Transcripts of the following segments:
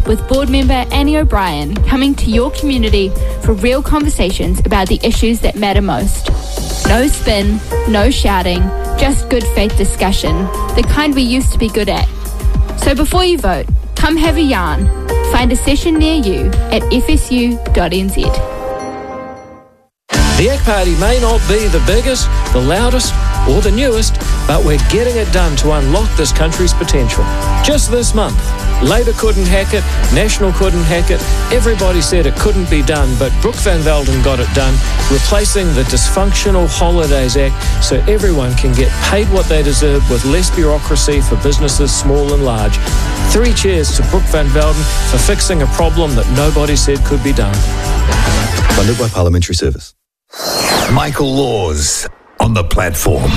with board member Annie O'Brien coming to your community for real conversations about the issues that matter most. No spin, no shouting, just good faith discussion, the kind we used to be good at. So before you vote, come have a yarn. Find a session near you at fsu.nz. The ACT Party may not be the biggest, the loudest, or the newest, but we're getting it done to unlock this country's potential. Just this month, Labour couldn't hack it, National couldn't hack it, everybody said it couldn't be done, but Brooke Van Velden got it done, replacing the dysfunctional Holidays Act so everyone can get paid what they deserve with less bureaucracy for businesses small and large. 3 cheers to Brooke Van Velden for fixing a problem that nobody said could be done. Funded by Parliamentary Service. Michael Laws on the platform.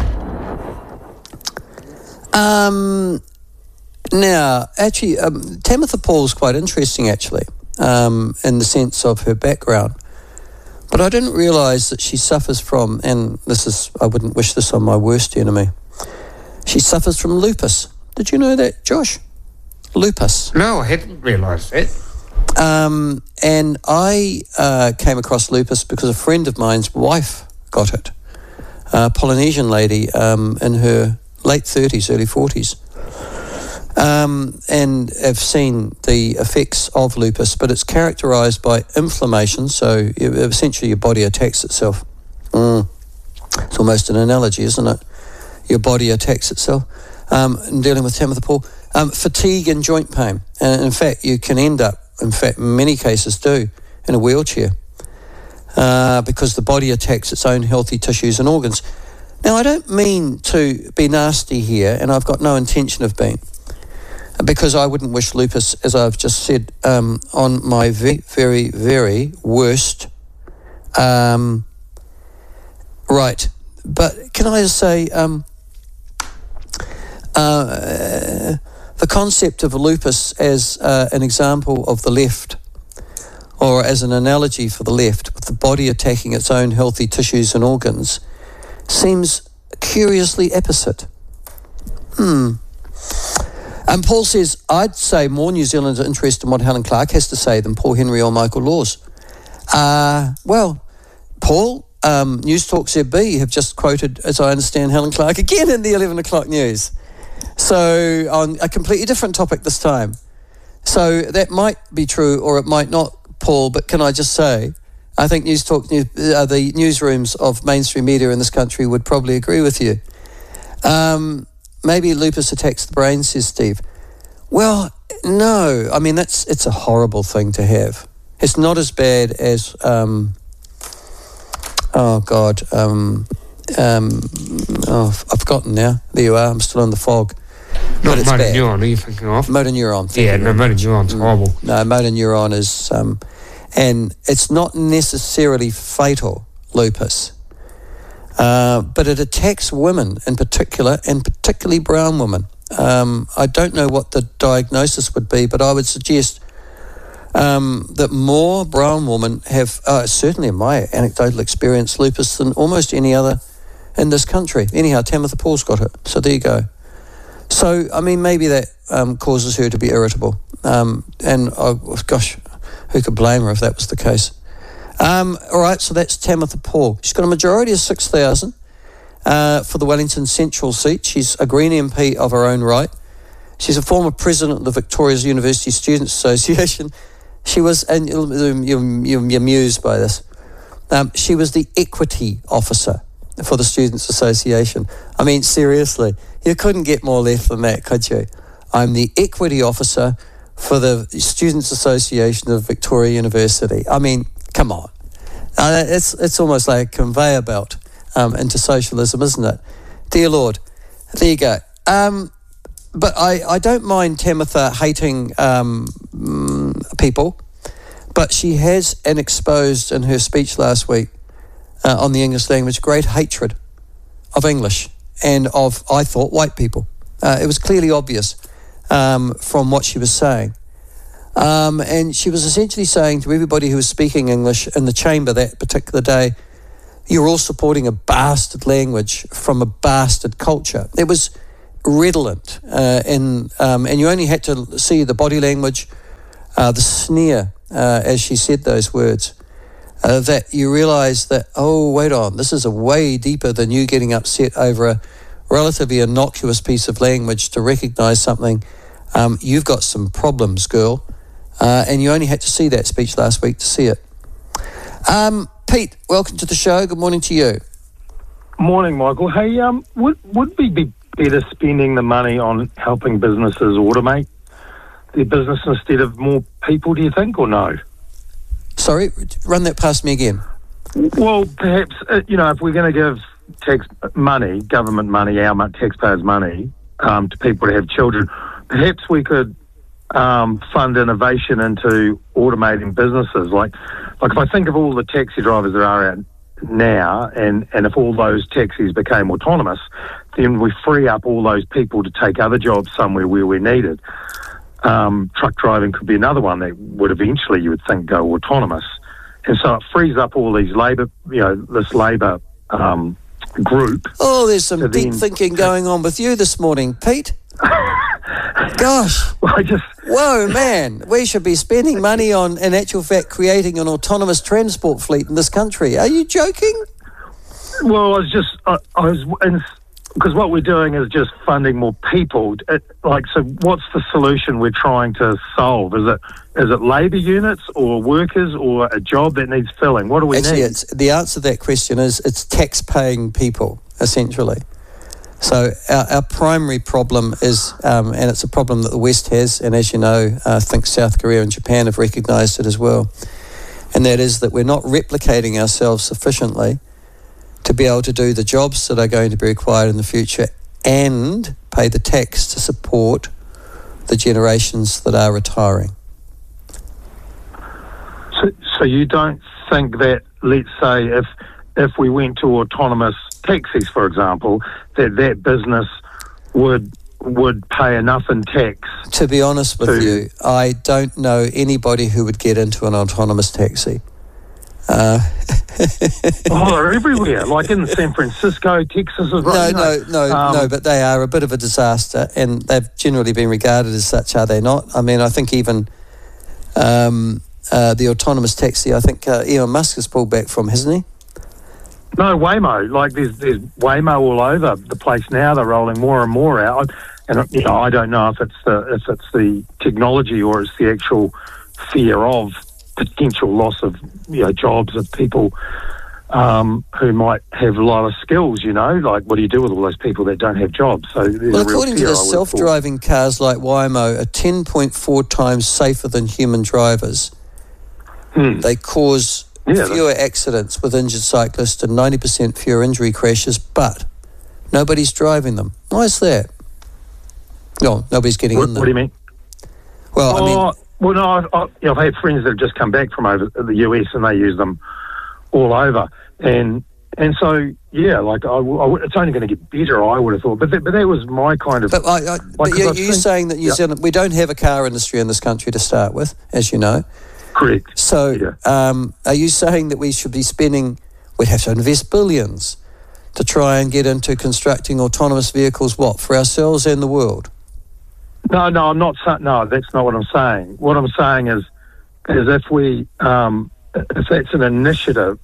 Now, actually, Tamitha Paul's quite interesting, actually, in the sense of her background. But I didn't realise that she suffers from, and I wouldn't wish this on my worst enemy, she suffers from lupus. Did you know that, Josh? Lupus. No, I hadn't realised that. And I came across lupus because a friend of mine's wife got it. A Polynesian lady in her late 30s, early 40s. And have seen the effects of lupus, but it's characterised by inflammation, so essentially your body attacks itself. It's almost an analogy, isn't it? Your body attacks itself. In dealing with Tamitha Paul. Fatigue and joint pain. And in fact, you can end up, in fact, many cases do, in a wheelchair because the body attacks its own healthy tissues and organs. Now, I don't mean to be nasty here, and I've got no intention of being, because I wouldn't wish lupus, as I've just said, on my very, very, very worst. Right. But can I just say, the concept of lupus as an example of the left, or as an analogy for the left, with the body attacking its own healthy tissues and organs, seems curiously opposite. And Paul says, I'd say more New Zealanders are interested in what Helen Clark has to say than Paul Henry or Michael Laws. Well, Paul, News Talk ZB have just quoted, as I understand, Helen Clark again in the 11 o'clock news. So on a completely different topic this time. So that might be true or it might not, Paul, but can I just say, I think News Talk, the newsrooms of mainstream media in this country would probably agree with you. Maybe lupus attacks the brain, says Steve. Well, no. I mean, it's a horrible thing to have. It's not as bad as, I've forgotten now. There you are. I'm still in the fog. Not motor neuron, are you thinking of? Motor neuron. Motor neuron's horrible. No, motor neuron is, and it's not necessarily fatal, lupus. But it attacks women in particular, and particularly brown women. I don't know what the diagnosis would be, but I would suggest that more brown women have, certainly in my anecdotal experience, lupus than almost any other in this country. Anyhow, Tamitha Paul's got it, so there you go. So, I mean, maybe that causes her to be irritable. And, gosh, who could blame her if that was the case? All right, so that's Tamitha Paul. She's got a majority of 6,000 for the Wellington Central seat. She's a Green MP of her own right. She's a former president of the Victoria's University Students Association. She was, and you're amused by this, she was the equity officer for the Students Association. I mean, seriously, you couldn't get more left than that, could you? I'm the equity officer for the Students Association of Victoria University. I mean, come on. It's almost like a conveyor belt into socialism, isn't it? Dear Lord. There you go. But I don't mind Tamitha hating people, but she has exposed in her speech last week on the English language great hatred of English and of, I thought, white people. It was clearly obvious from what she was saying. And she was essentially saying to everybody who was speaking English in the chamber that particular day, you're all supporting a bastard language from a bastard culture. It was redolent, and you only had to see the body language the sneer as she said those words, that you realise that, oh, wait on, this is a way deeper than you getting upset over a relatively innocuous piece of language to recognise something. You've got some problems, girl. And you only had to see that speech last week to see it. Pete, welcome to the show. Good morning to you. Morning, Michael. Hey, would we be better spending the money on helping businesses automate their business instead of more people, do you think, or no? Sorry, run that past me again. Well, perhaps, if we're going to give tax money, government money, our taxpayers' money, to people to have children, perhaps we could fund innovation into automating businesses. Like if I think of all the taxi drivers there are out now, and if all those taxis became autonomous, then we free up all those people to take other jobs somewhere where we're needed. Truck driving could be another one that would eventually, you would think, go autonomous. And so it frees up all these labour, this labour group. Oh, there's some deep thinking going on with you this morning, Pete. Gosh. Well, whoa, man. We should be spending money on, in actual fact, creating an autonomous transport fleet in this country. Are you joking? Well, because what we're doing is just funding more people. So what's the solution we're trying to solve? Is it labour units or workers or a job that needs filling? What do we need? The answer to that question is it's tax-paying people, essentially. So our primary problem is, and it's a problem that the West has, and as you know, I think South Korea and Japan have recognised it as well, and that is that we're not replicating ourselves sufficiently to be able to do the jobs that are going to be required in the future and pay the tax to support the generations that are retiring. So you don't think that, let's say, if we went to autonomous taxis, for example, that business would pay enough in tax? To be honest with you, I don't know anybody who would get into an autonomous taxi. They're everywhere, like in San Francisco, Texas. No, but they are a bit of a disaster, and they've generally been regarded as such, are they not? I mean, I think even the autonomous taxi, I think Elon Musk has pulled back from, hasn't he? No, Waymo. Like there's Waymo all over the place now. They're rolling more and more out, and I don't know if it's the technology or it's the actual fear of potential loss of jobs of people who might have a lot of skills. Like what do you do with all those people that don't have jobs? So according to the self-driving cars like Waymo are 10.4 times safer than human drivers. They cause fewer accidents with injured cyclists and 90% fewer injury crashes, but nobody's driving them. Why is that? No, nobody's getting in them. What do you mean? Well, I've had friends that have just come back from over the US and they use them all over, and so it's only going to get better, I would have thought. But that was my kind of. But you're saying that New Zealand, we don't have a car industry in this country to start with, as you know. Correct. So, are you saying that we should be we'd have to invest billions to try and get into constructing autonomous vehicles, for ourselves and the world? No, I'm not saying. No, that's not what I'm saying. What I'm saying is if that's an initiative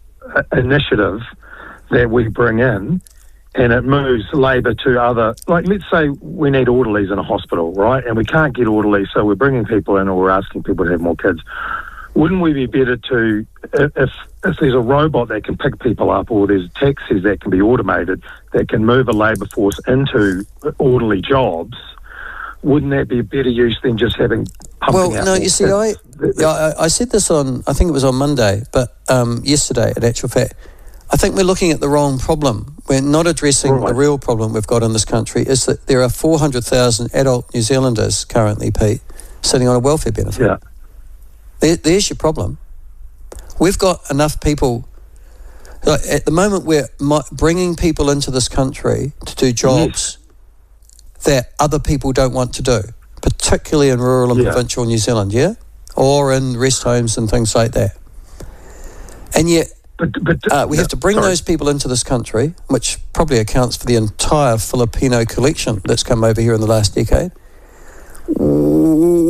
that we bring in, and it moves labour to other, like let's say we need orderlies in a hospital, right? And we can't get orderlies, so we're bringing people in or we're asking people to have more kids. Wouldn't we be better to, if there's a robot that can pick people up or there's taxis that can be automated that can move a labour force into orderly jobs, wouldn't that be a better use than just having pumping out? Well, no, you see, I said this on, I think it was on Monday, but yesterday, in actual fact, I think we're looking at the wrong problem. We're not addressing the real problem we've got in this country, is that there are 400,000 adult New Zealanders currently, Pete, sitting on a welfare benefit. Yeah. There's your problem. We've got enough people. At the moment, we're bringing people into this country to do jobs that other people don't want to do, particularly in rural and provincial New Zealand, or in rest homes and things like that. And yet, we have to bring those people into this country, which probably accounts for the entire Filipino collection that's come over here in the last decade.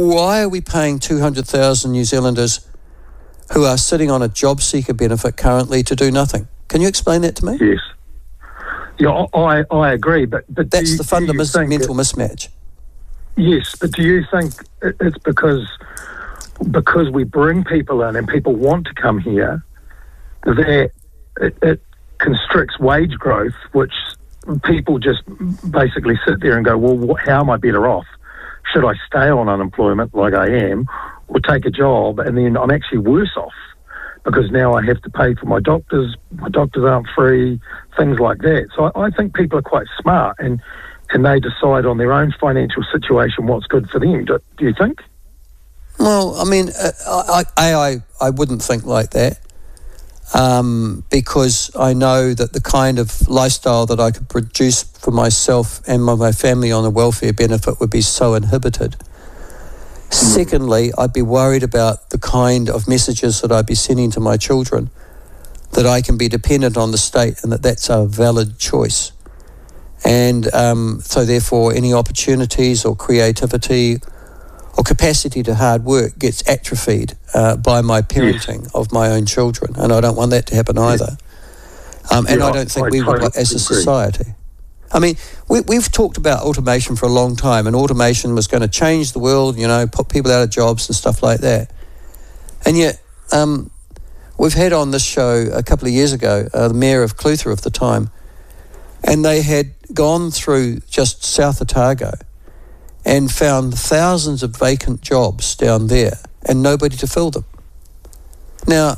why are we paying 200,000 New Zealanders who are sitting on a job seeker benefit currently to do nothing? Can you explain that to me? Yes. Yeah, I agree, but that's the fundamental mismatch. Yes, but do you think it's because we bring people in and people want to come here, that it constricts wage growth, which people just basically sit there and go, well, how am I better off? Should I stay on unemployment like I am, or take a job, and then I'm actually worse off because now I have to pay for my doctors aren't free, things like that. So I think people are quite smart and they decide on their own financial situation what's good for them. Do you think? Well, I mean, I wouldn't think like that because I know that the kind of lifestyle that I could produce for myself and my family on a welfare benefit would be so inhibited. Secondly, I'd be worried about the kind of messages that I'd be sending to my children, that I can be dependent on the state and that that's a valid choice. And so therefore any opportunities or creativity or capacity to hard work gets atrophied by my parenting of my own children. And I don't want that to happen either. And I don't think we would as a society. I mean, we've talked about automation for a long time, and automation was going to change the world, put people out of jobs and stuff like that. And yet, we've had on this show a couple of years ago, the Mayor of Clutha of the time, and they had gone through just south Otago and found thousands of vacant jobs down there and nobody to fill them. Now,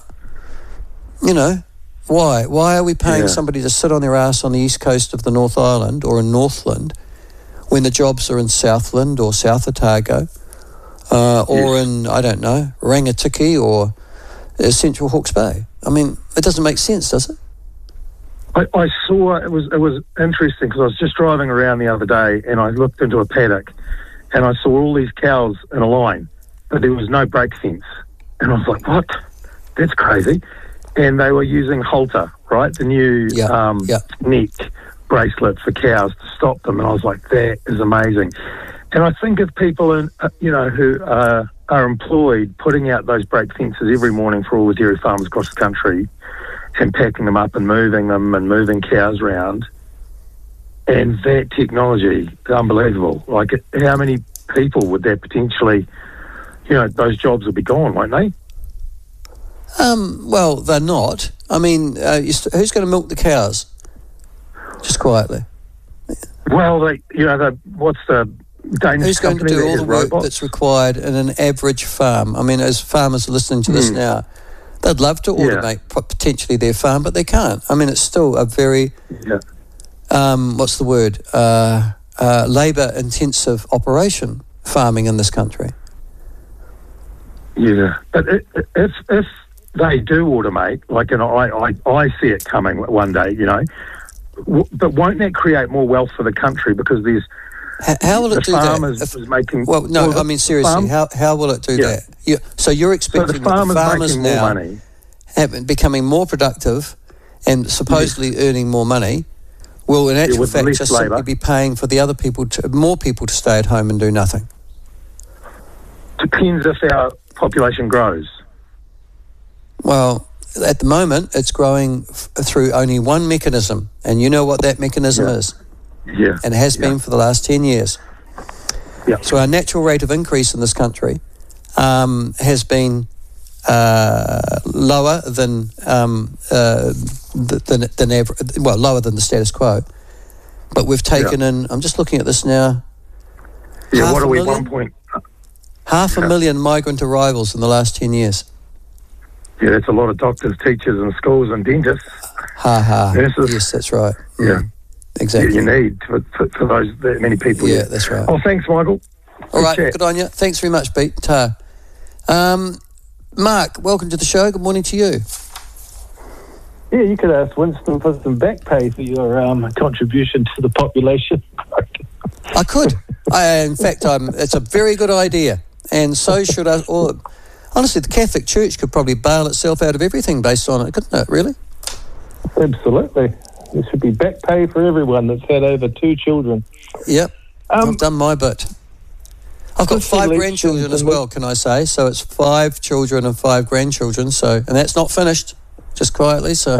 why? Why are we paying somebody to sit on their ass on the east coast of the North Island or in Northland when the jobs are in Southland or South Otago or in, I don't know, Rangitikei or Central Hawke's Bay? I mean, it doesn't make sense, does it? I saw, it was interesting because I was just driving around the other day and I looked into a paddock and I saw all these cows in a line, but there was no brake fence. And I was like, what? That's crazy. And they were using Halter, right? The new neck bracelet for cows to stop them. And I was like, that is amazing. And I think of people, who are employed putting out those brake fences every morning for all the dairy farmers across the country and packing them up and moving cows around. And that technology is unbelievable. Like, how many people would that potentially, those jobs would be gone, won't they? Well, they're not. I mean, who's going to milk the cows? Just quietly. Well, what's the Danish who's going to do all the work that's required in an average farm? I mean, as farmers are listening to this now, they'd love to automate potentially their farm, but they can't. I mean, it's still a very, what's the word, labour-intensive operation, farming in this country. Yeah, but if they do automate, like, I see it coming one day, but won't that create more wealth for the country because there's how will it do farmers that? Is making, I mean, seriously, how will it do that? So you're expecting that the farmers now becoming more productive and supposedly earning more money will, in actual fact, just simply be paying for the other people, more people to stay at home and do nothing? Depends if our population grows. Well, at the moment, it's growing through only one mechanism, and you know what that mechanism is. Yeah. And it has been for the last 10 years. Yeah. So our natural rate of increase in this country has been lower than lower than the status quo. But we've taken in, I'm just looking at this now. Yeah, what are we, 500,000 migrant arrivals in the last 10 years. Yeah, that's a lot of doctors, teachers and schools and dentists. Yes, that's right. Yeah. Exactly. You need for that many people. Yeah, that's right. Oh, thanks, Michael. All right, good on you. Thanks very much, Pete. Ta. Mark, welcome to the show. Good morning to you. Yeah, you could ask Winston for some back pay for your contribution to the population. I could. In fact, it's a very good idea, and so should us. Honestly, the Catholic Church could probably bail itself out of everything based on it, couldn't it, really? Absolutely. There should be back pay for everyone that's had over 2 children. Yep. I've done my bit. I've got 5 grandchildren as well, can I say? So it's 5 children and 5 grandchildren. So, and that's not finished, just quietly. So,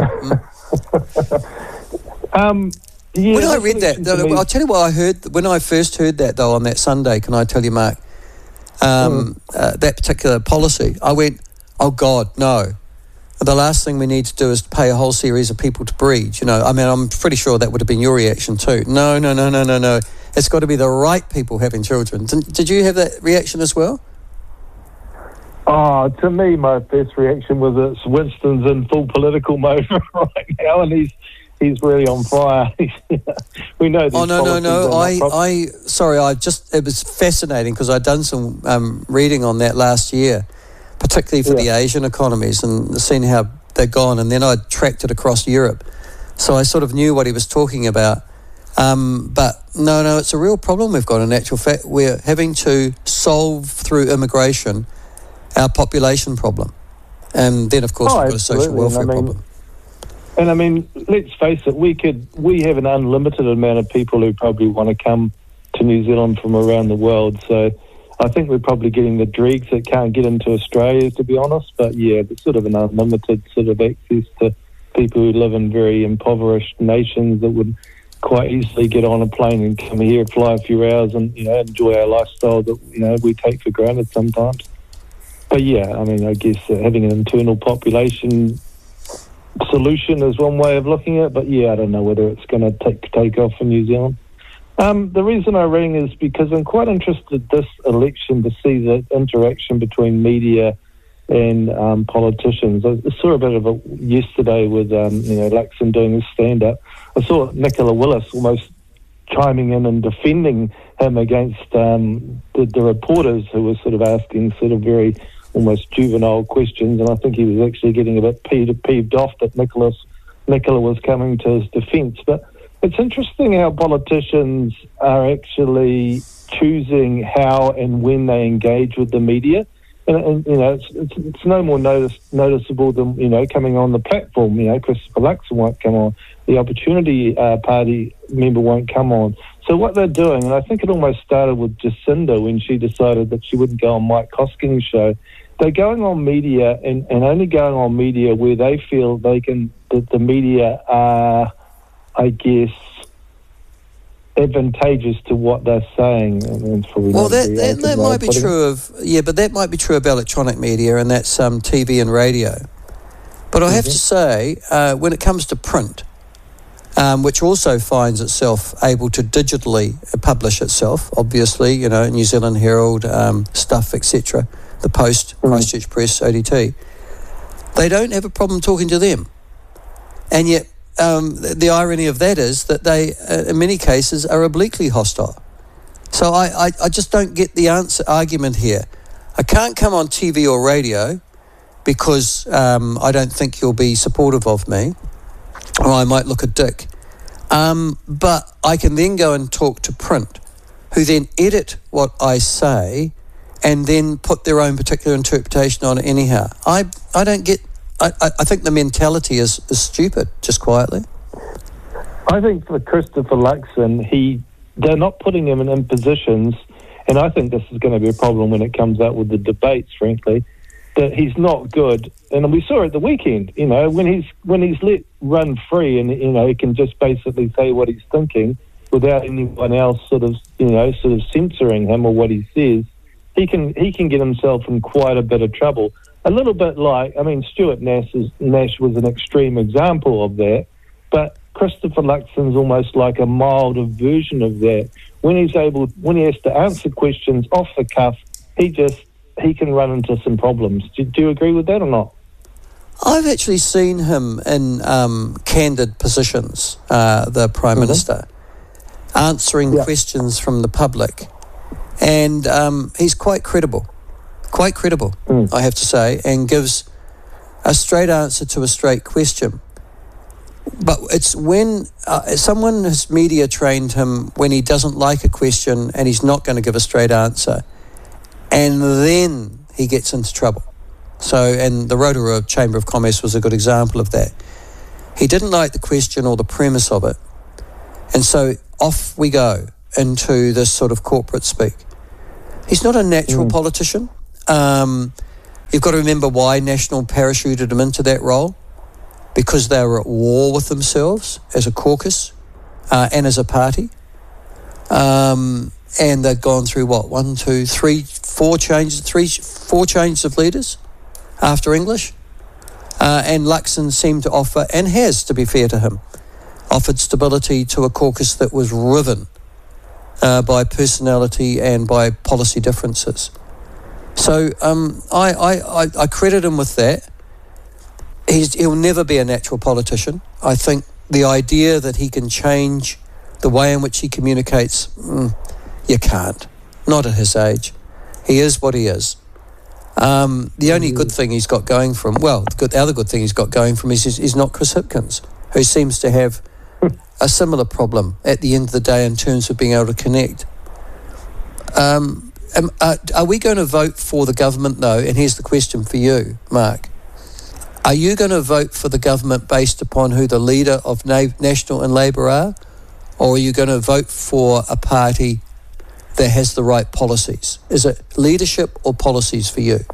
yeah, when I read that, I'll tell you what I heard when I first heard that though on that Sunday. Can I tell you, Mark? That particular policy, I went, "Oh God, no! The last thing we need to do is pay a whole series of people to breed." You know, I mean, I'm pretty sure that would have been your reaction too. No. It's got to be the right people having children. Did you have that reaction as well? Oh, to me, my first reaction was it's Winston's in full political mode right now, and he's really on fire. We know. Oh no! It was fascinating because I'd done some reading on that last year, particularly for the Asian economies, and seen how they'd gone, and then I tracked it across Europe, so I sort of knew what he was talking about. But no, it's a real problem we've got. In actual fact, we're having to solve through immigration our population problem, and then of course we've got a social welfare problem. And I mean, let's face it, we have an unlimited amount of people who probably want to come to New Zealand from around the world. So I think we're probably getting the dregs that can't get into Australia, to be honest. But yeah, there's sort of an unlimited sort of access to people who live in very impoverished nations that would quite easily get on a plane and come here, fly a few hours, and enjoy our lifestyle that we take for granted sometimes. But yeah, I mean, I guess having an internal population solution is one way of looking at it, but yeah, I don't know whether it's going to take off in New Zealand. The reason I rang is because I'm quite interested this election to see the interaction between media and politicians. I saw a bit of it yesterday with Luxon doing his stand-up. I saw Nicola Willis almost chiming in and defending him against the reporters who were sort of asking sort of very almost juvenile questions, and I think he was actually getting a bit peeved off that Nicola was coming to his defence. But it's interesting how politicians are actually choosing how and when they engage with the media, and it's no more noticeable than coming on the platform. Christopher Luxon won't come on, the Opportunity Party member won't come on. So what they're doing, and I think it almost started with Jacinda when she decided that she wouldn't go on Mike Kosking's show. They're going on media and only going on media where they feel that the media are, I guess, advantageous to what they're saying. Well, that might be true but that might be true of electronic media, and that's TV and radio. But I have to say, when it comes to print, which also finds itself able to digitally publish itself, obviously, New Zealand Herald, Stuff, etc., the Post, Christchurch Press, ODT, they don't have a problem talking to them. And yet, the irony of that is that they, in many cases, are obliquely hostile. So I just don't get the argument here. I can't come on TV or radio because I don't think you'll be supportive of me, or I might look a dick. But I can then go and talk to print, who then edit what I say and then put their own particular interpretation on it anyhow. I don't get... I think the mentality is stupid, just quietly. I think for Christopher Luxon, they're not putting him in positions, and I think this is going to be a problem when it comes out with the debates, frankly, that he's not good. And we saw it the weekend, when he's let run free and, he can just basically say what he's thinking without anyone else sort of censoring him or what he says, he can get himself in quite a bit of trouble. A little bit like, Stuart Nash was an extreme example of that, but Christopher Luxon's almost like a milder version of that. When he has to answer questions off the cuff, he can run into some problems. Do you agree with that or not? I've actually seen him in candid positions, the Prime Minister, answering questions from the public, and he's quite credible. I have to say, and gives a straight answer to a straight question. But it's when someone has media trained him when he doesn't like a question and he's not going to give a straight answer, and then he gets into trouble. So, and the Rotorua Chamber of Commerce was a good example of that. He didn't like the question or the premise of it, and so off we go into this sort of corporate speak. He's not a natural politician. You've got to remember why National parachuted him into that role, because they were at war with themselves as a caucus and as a party. And they'd gone through, four changes of leaders after English. And Luxon seemed to offer, and has, to be fair to him, offered stability to a caucus that was riven by personality and by policy differences. So I credit him with that. He'll never be a natural politician. I think the idea that he can change the way in which he communicates, you can't. Not at his age. He is what he is. The only good thing he's got going for him, the other good thing he's got going for him is not Chris Hipkins, who seems to have a similar problem at the end of the day in terms of being able to connect. Are we going to vote for the government, though? And here's the question for you, Mark. Are you going to vote for the government based upon who the leader of National and Labour are? Or are you going to vote for a party that has the right policies? Is it leadership or policies for you?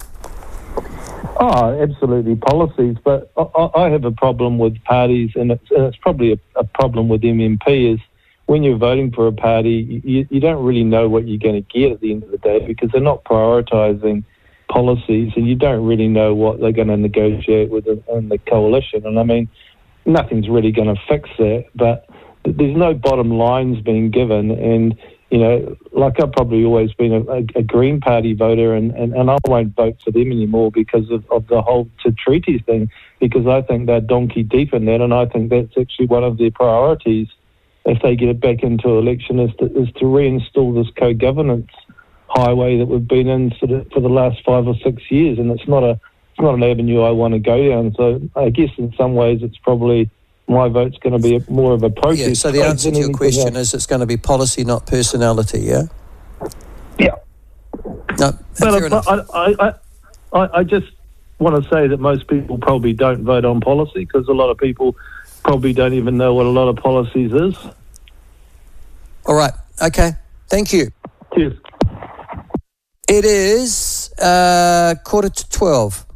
Oh, absolutely policies. But I have a problem with parties, and it's probably a problem with MMP, is when you're voting for a party, you don't really know what you're going to get at the end of the day, because they're not prioritising policies, and you don't really know what they're going to negotiate with in the coalition. And I mean, nothing's really going to fix that, but there's no bottom lines being given. And, you know, like I've probably always been a Green Party voter, and I won't vote for them anymore because of the whole treaties thing, because I think they're donkey deep in that, and I think that's actually one of their priorities if they get it back into election is to reinstall this co-governance highway that we've been in for the last 5 or 6 years, and it's not an avenue I want to go down. So I guess in some ways it's probably my vote's going to be more of a protest. Yeah, so the answer to your question is it's going to be policy, not personality, yeah? Yeah. No, fair enough. I just want to say that most people probably don't vote on policy, because a lot of people probably don't even know what a lot of policies is. All right. Okay. Thank you. Cheers. It is 11:45.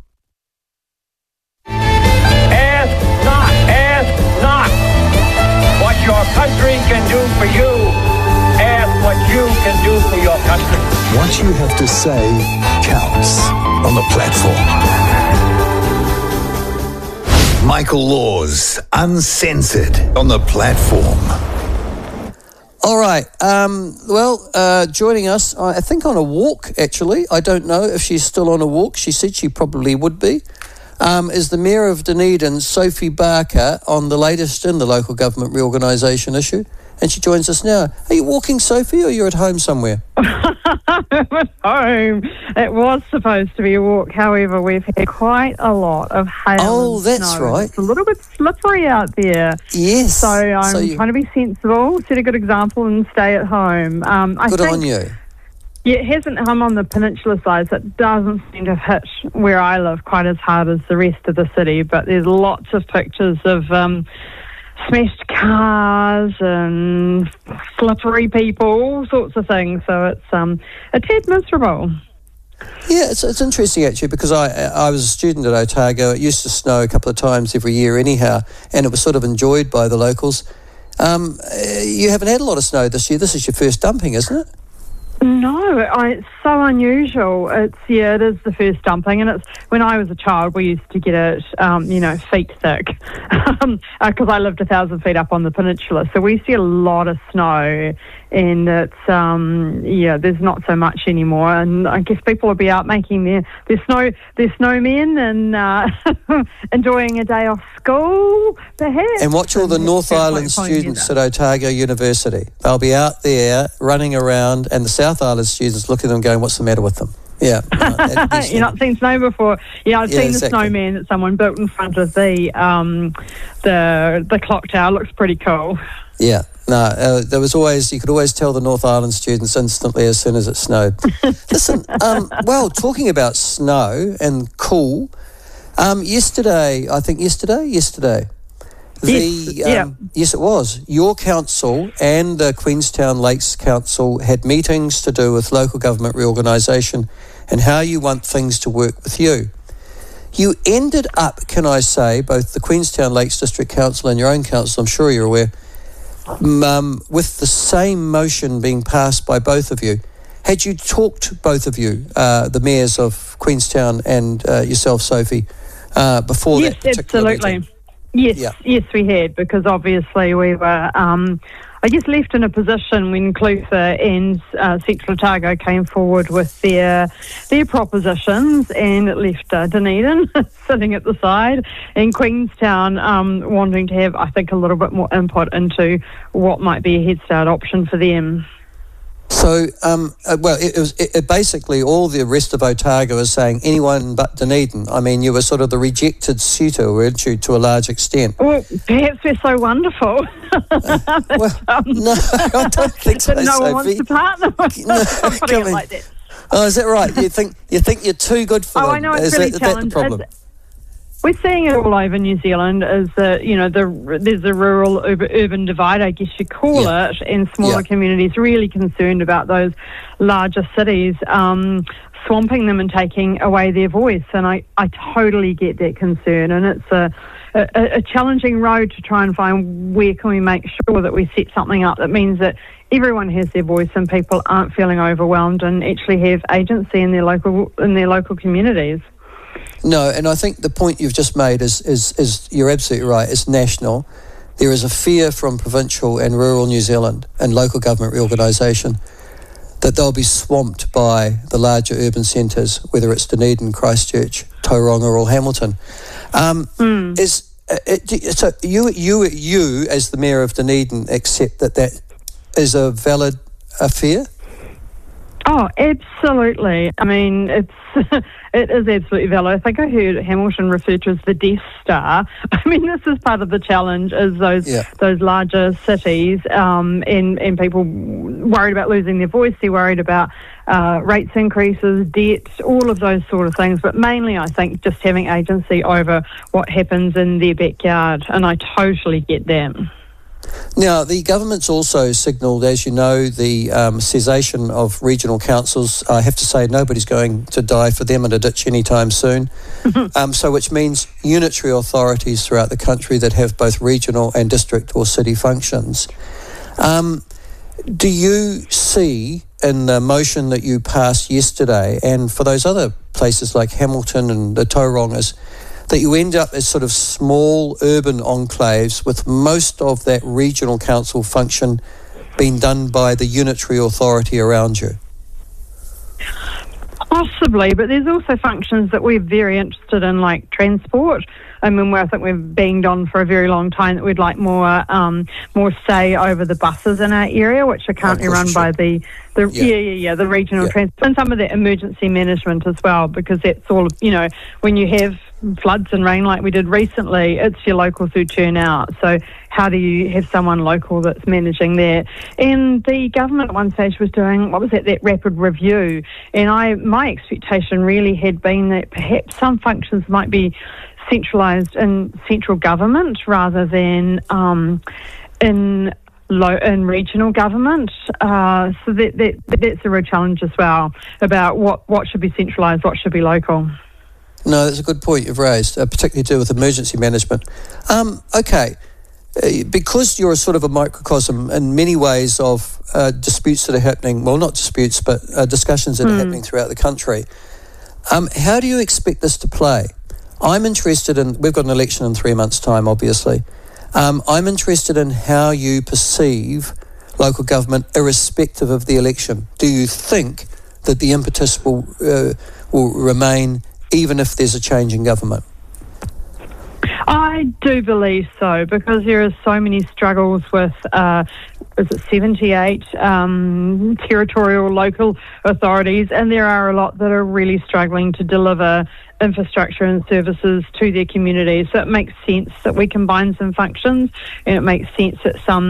Ask not what your country can do for you. Ask what you can do for your country. What you have to say counts on the platform. Michael Laws, Uncensored, on the platform. All right. Joining us, I think on a walk, actually. I don't know if she's still on a walk. She said she probably would be. Is the Mayor of Dunedin, Sophie Barker, on the latest in the local government reorganisation issue. And she joins us now. Are you walking, Sophie, or you're at home somewhere? I'm at home. It was supposed to be a walk. However, we've had quite a lot of hail. Oh, that's snow. right. It's a little bit slippery out there. Yes. So I'm trying to be sensible, set a good example, and stay at home. Good on you. Yeah, it hasn't. I'm on the peninsula side, so it doesn't seem to have hit where I live quite as hard as the rest of the city. But there's lots of pictures of smashed cars and slippery people, all sorts of things. So it's a tad miserable. Yeah, it's interesting actually, because I was a student at Otago. It used to snow a couple of times every year anyhow, and it was sort of enjoyed by the locals. You haven't had a lot of snow this year. This is your first dumping, isn't it? No, it's so unusual. It is the first dumping, and it's when I was a child we used to get it, feet thick, because I lived 1,000 feet up on the peninsula. So we see a lot of snow, and it's there's not so much anymore. And I guess people will be out making their snowmen and enjoying a day off school, perhaps. And watch all the North Island students at Otago University. They'll be out there running around, and the South Island students look at them going, what's the matter with them? Yeah. You've not seen snow before. Yeah, I've seen the snowman that someone built in front of the clock tower. Looks pretty cool. Yeah. No, there was always, you could always tell the North Island students instantly as soon as it snowed. Listen, talking about snow and cool, yesterday, Yes, it was. Your council and the Queenstown Lakes Council had meetings to do with local government reorganisation and how you want things to work with you. You ended up, can I say, both the Queenstown Lakes District Council and your own council, I'm sure you're aware, with the same motion being passed by both of you. Had you talked, both of you, the mayors of Queenstown and yourself, Sophie, before that particular meeting? Yes, we had, because obviously we were, left in a position when Clutha and Central Otago came forward with their propositions, and it left Dunedin sitting at the side, and Queenstown wanting to have, I think, a little bit more input into what might be a Head Start option for them. So, it basically all the rest of Otago is saying anyone but Dunedin. I mean, you were sort of the rejected suitor, weren't you, to a large extent? Well, perhaps we're so wonderful. No, I don't think so, no one wants to partner with us. No, like that. Oh, is that right? You think you're too good for them? I know, it's really challenging. Is that the problem? We're seeing it all over New Zealand. Is that there's a rural urban divide, I guess you call it, and smaller communities really concerned about those larger cities swamping them and taking away their voice. And I totally get that concern. And it's a challenging road to try and find where can we make sure that we set something up that means that everyone has their voice and people aren't feeling overwhelmed and actually have agency in their local communities. No, and I think the point you've just made is you're absolutely right. It's national. There is a fear from provincial and rural New Zealand and local government reorganisation that they'll be swamped by the larger urban centres, whether it's Dunedin, Christchurch, Tauranga or Hamilton. So you as the Mayor of Dunedin accept that is a valid fear? Oh, absolutely. I mean, it is absolutely valid. I think I heard Hamilton referred to as the Death Star. I mean, this is part of the challenge, is those larger cities and people worried about losing their voice. They're worried about rates increases, debt, all of those sort of things. But mainly, I think, just having agency over what happens in their backyard. And I totally get that. Now, the government's also signalled, as you know, the cessation of regional councils. I have to say, nobody's going to die for them in a ditch anytime soon. So which means unitary authorities throughout the country that have both regional and district or city functions. Do you see in the motion that you passed yesterday, and for those other places like Hamilton and the Taurangas, that you end up as sort of small urban enclaves with most of that regional council function being done by the unitary authority around you? Possibly, but there's also functions that we're very interested in, like transport. I mean, I think we've banged on for a very long time that we'd like more say over the buses in our area, which are currently run by the regional transport, and some of the emergency management as well, because that's all, when you have floods and rain like we did recently, it's your locals who turn out. So how do you have someone local that's managing that? And the government at one stage was doing, that rapid review. And my expectation really had been that perhaps some functions might be centralised in central government rather than in regional government. So that's a real challenge as well, about what should be centralised, what should be local. No, that's a good point you've raised, particularly to do with emergency management. Okay, because you're a sort of a microcosm in many ways of disputes that are happening, well, not disputes, but discussions that are happening throughout the country, how do you expect this to play? I'm interested in, we've got an election in 3 months' time, obviously. I'm interested in how you perceive local government irrespective of the election. Do you think that the impetus will remain even if there's a change in government? I do believe so, because there are so many struggles with, 78 territorial local authorities, and there are a lot that are really struggling to deliver infrastructure and services to their communities. So it makes sense that we combine some functions, and it makes sense that some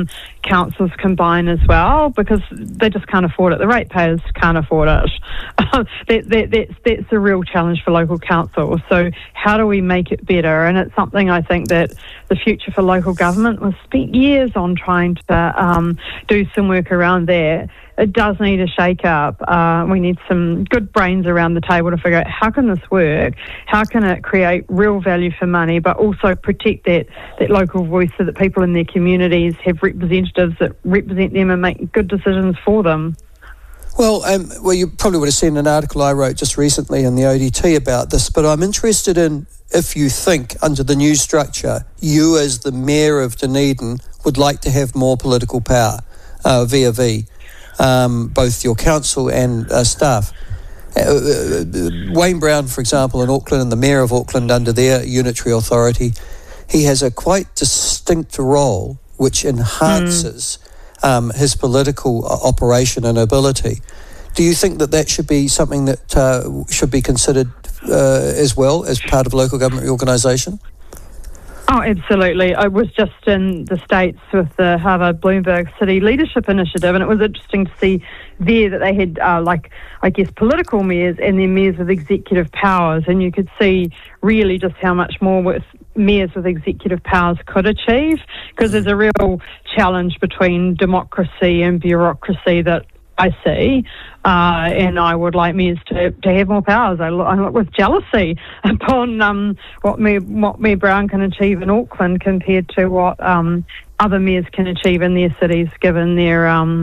councils combine as well, because they just can't afford it. The ratepayers can't afford it. That's a real challenge for local councils. So how do we make it better? And it's something I think that the future for local government was spent years on trying to do some work around there. It does need a shake-up. We need some good brains around the table to figure out how can this work, how can it create real value for money, but also protect that local voice so that people in their communities have representatives that represent them and make good decisions for them. Well, you probably would have seen an article I wrote just recently in the ODT about this, but I'm interested in if you think, under the new structure, you as the Mayor of Dunedin would like to have more political power via both your council and staff. Wayne Brown, for example, in Auckland, and the Mayor of Auckland under their unitary authority, he has a quite distinct role which enhances his political operation and ability. Do you think that should be something that should be considered as well as part of local government reorganisation? Oh, absolutely. I was just in the States with the Harvard Bloomberg City Leadership Initiative, and it was interesting to see there that they had, political mayors and then mayors with executive powers, and you could see really just how much more with mayors with executive powers could achieve, because there's a real challenge between democracy and bureaucracy that I see, and I would like mayors to have more powers. I look with jealousy upon what Mayor Brown can achieve in Auckland compared to what other mayors can achieve in their cities, given their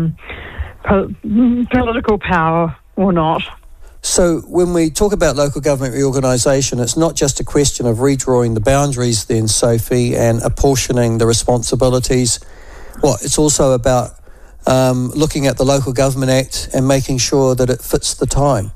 political power or not. So when we talk about local government reorganisation, it's not just a question of redrawing the boundaries then, Sophie, and apportioning the responsibilities. It's also about looking at the Local Government Act and making sure that it fits the time.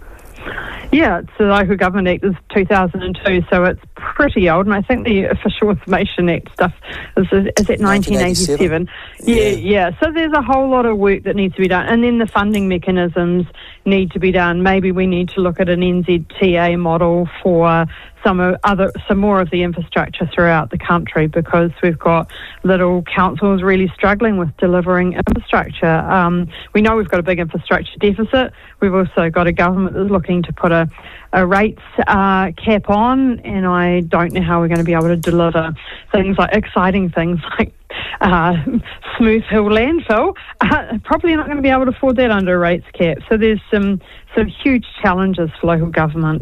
Yeah, the Local Government Act is 2002, so it's pretty old, and I think the Official Information Act stuff is at 1987. Yeah. So there's a whole lot of work that needs to be done, and then the funding mechanisms need to be done. Maybe we need to look at an NZTA model for some more of the infrastructure throughout the country, because we've got little councils really struggling with delivering infrastructure. We know we've got a big infrastructure deficit. We've also got a government that's looking to put a rates cap on, and I don't know how we're going to be able to deliver exciting things like Smooth Hill landfill. Probably not going to be able to afford that under a rates cap. So there's some huge challenges for local government.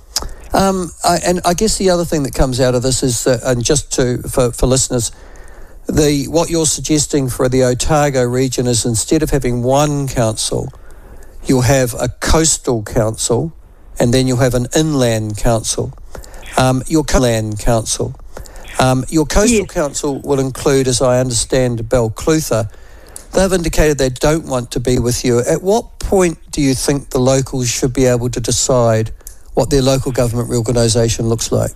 And I guess the other thing that comes out of this is that, and just for listeners, what you're suggesting for the Otago region is, instead of having one council, you'll have a coastal council, and then you'll have an inland council. Your coastal council will include, as I understand, Balclutha. They've indicated they don't want to be with you. At what point do you think the locals should be able to decide what their local government reorganisation looks like?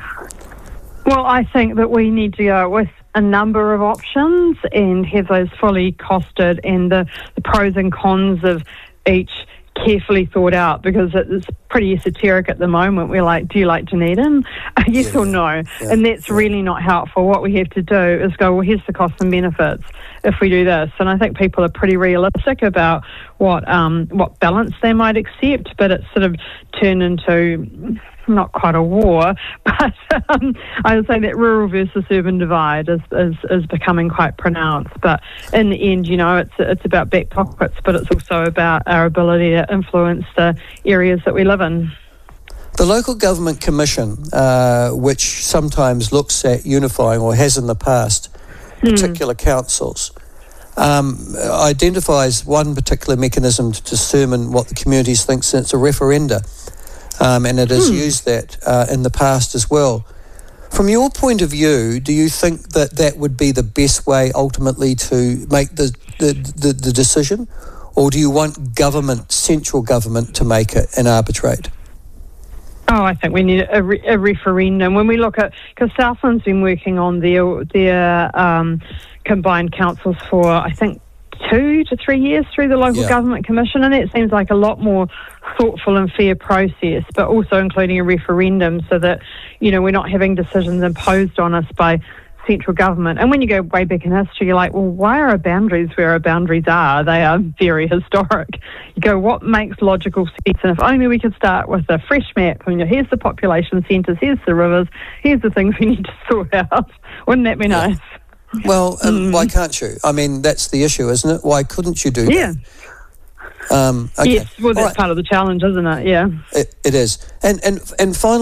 Well, I think that we need to go with a number of options and have those fully costed, and the pros and cons of each carefully thought out, because it's pretty esoteric at the moment. We're like, do you like Dunedin? Yes or no? Yeah. And that's really not helpful. What we have to do is go, well, here's the costs and benefits if we do this. And I think people are pretty realistic about what balance they might accept, but it's sort of turned into not quite a war, but I would say that rural versus urban divide is becoming quite pronounced. But in the end, it's about back pockets, but it's also about our ability to influence the areas that we live in. The Local Government Commission, which sometimes looks at unifying, or has in the past, particular councils, identifies one particular mechanism to determine what the communities think, since it's a referenda. And it has used that in the past as well. From your point of view, do you think that would be the best way ultimately to make the decision? Or do you want central government, to make it and arbitrate? Oh, I think we need a referendum. When we look at, because Southland's been working on their combined councils for, I think, 2 to 3 years through the Local Government Commission, and it seems like a lot more thoughtful and fair process, but also including a referendum, so that we're not having decisions imposed on us by central government. And when you go way back in history, you're like, well, why are our boundaries where our boundaries are? They are very historic. You go, what makes logical sense? And if only we could start with a fresh map. I mean, here's the population centres, here's the rivers, here's the things we need to sort out. Wouldn't that be nice? Well, why can't you? I mean, that's the issue, isn't it? Why couldn't you do that? Okay. Yes, well, that's part of the challenge, isn't it? Yeah. It is. And finally,